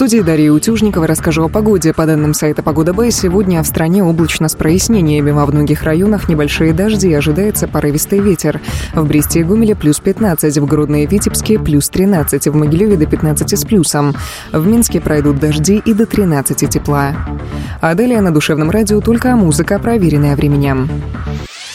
студии Дарья Утюжникова. Расскажу о погоде. По данным сайта «Погода Б», сегодня в стране облачно с прояснениями. Во многих районах небольшие дожди, ожидается порывистый ветер. В Бресте и Гомеле плюс 15, в Гродно и Витебске плюс 13, в Могилеве до 15 с плюсом. В Минске пройдут дожди и до 13 тепла. А далее на Душевном радио только музыка, проверенная временем.